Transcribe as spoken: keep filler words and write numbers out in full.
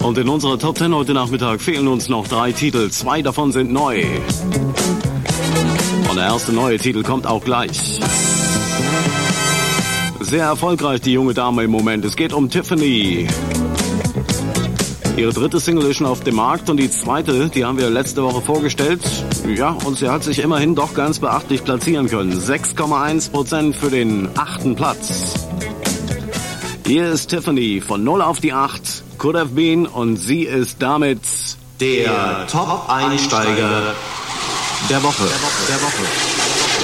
Und in unserer Top zehn heute Nachmittag fehlen uns noch drei Titel. Zwei davon sind neu. Und der erste neue Titel kommt auch gleich. Sehr erfolgreich, die junge Dame im Moment. Es geht um Tiffany. Ihre dritte Single ist schon auf dem Markt und die zweite, die haben wir letzte Woche vorgestellt. Ja, und sie hat sich immerhin doch ganz beachtlich platzieren können. sechs Komma eins Prozent für den achten Platz. Hier ist Tiffany von null auf die acht. Could Have Been, und sie ist damit der Top-Einsteiger der Woche. Der Woche.